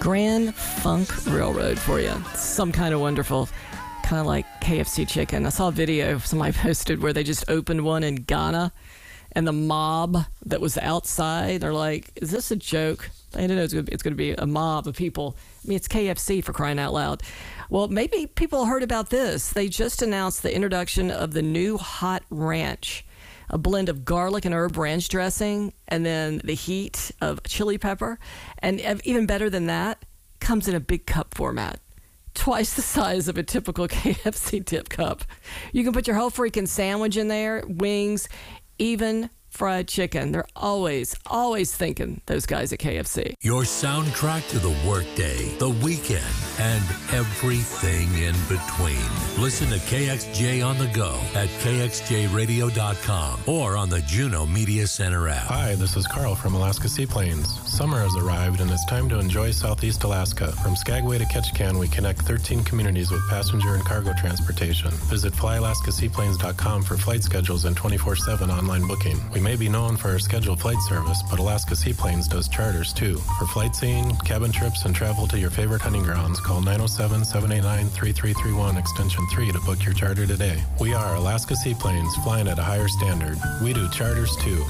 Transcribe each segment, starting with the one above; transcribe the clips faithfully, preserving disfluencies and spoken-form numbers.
Grand Funk Railroad for you. Some kind of wonderful, kind of like K F C chicken. I saw a video somebody posted where they just opened one in Ghana, and the mob that was outside, they're like, is this a joke? They didn't know it's going to be a mob of people. I mean, it's K F C, for crying out loud. Well, maybe people heard about this. They just announced the introduction of the new Hot Ranch, a blend of garlic and herb ranch dressing, and then the heat of chili pepper. And even better than that, comes in a big cup format, twice the size of a typical K F C dip cup. You can put your whole freaking sandwich in there, wings, even fried chicken. They're always, always thinking, those guys at K F C. Your soundtrack to the workday, the weekend, and everything in between. Listen to K X J on the go at K X J radio dot com or on the Juneau Media Center app. Hi, this is Carl from Alaska Seaplanes. Summer has arrived and it's time to enjoy Southeast Alaska. From Skagway to Ketchikan, we connect thirteen communities with passenger and cargo transportation. Visit fly alaska seaplanes dot com for flight schedules and twenty-four seven online booking. We may be known for our scheduled flight service, but Alaska Seaplanes does charters too. For flight seeing, cabin trips, and travel to your favorite hunting grounds, call nine oh seven, seven eight nine, three three three one extension three to book your charter today. We are Alaska Seaplanes, flying at a higher standard. We do charters too.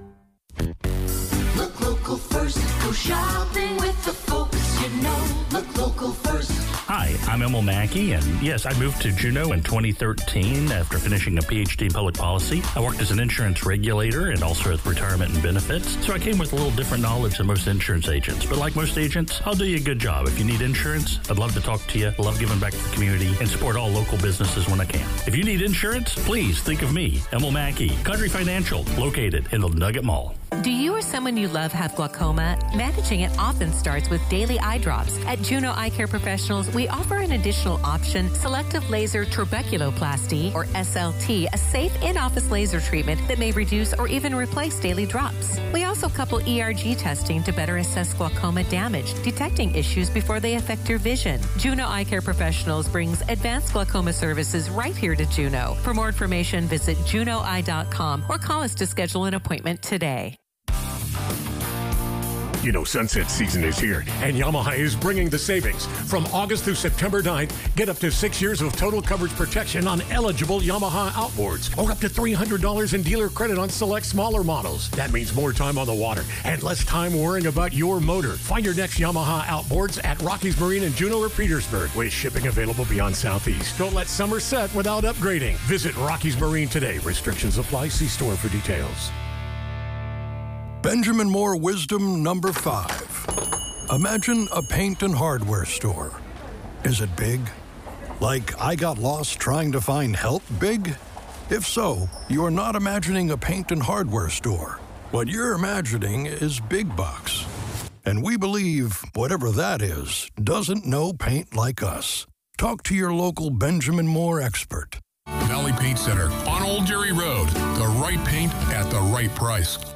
Look local first, go shopping with the folks you know. Look local first. Hi, I'm Emil Mackey, and yes, I moved to Juneau in twenty thirteen after finishing a P H D in public policy. I worked as an insurance regulator and also with retirement and benefits, so I came with a little different knowledge than most insurance agents. But like most agents, I'll do you a good job. If you need insurance, I'd love to talk to you. I love giving back to the community and support all local businesses when I can. If you need insurance, please think of me, Emil Mackey, Country Financial, located in the Nugget Mall. Do you or someone you love have glaucoma? Managing it often starts with daily eye drops. At Juneau Eye Care Professionals, we offer an additional option, selective laser trabeculoplasty, or S L T, a safe in-office laser treatment that may reduce or even replace daily drops. We also couple E R G testing to better assess glaucoma damage, detecting issues before they affect your vision. Juneau Eye Care Professionals brings advanced glaucoma services right here to Juneau. For more information, visit juneau eye dot com or call us to schedule an appointment today. You know, sunset season is here, and Yamaha is bringing the savings. From August through September ninth, get up to six years of total coverage protection on eligible Yamaha outboards, or up to three hundred dollars in dealer credit on select smaller models. That means more time on the water and less time worrying about your motor. Find your next Yamaha outboards at Rockies Marine in Juneau or Petersburg, with shipping available beyond Southeast. Don't let summer set without upgrading. Visit Rockies Marine today. Restrictions apply. See store for details. Benjamin Moore wisdom number five. Imagine a paint and hardware store. Is it big? Like I got lost trying to find help big? If so, you are not imagining a paint and hardware store. What you're imagining is big bucks. And we believe whatever that is doesn't know paint like us. Talk to your local Benjamin Moore expert. Valley Paint Center on Old Jerry Road. The right paint at the right price.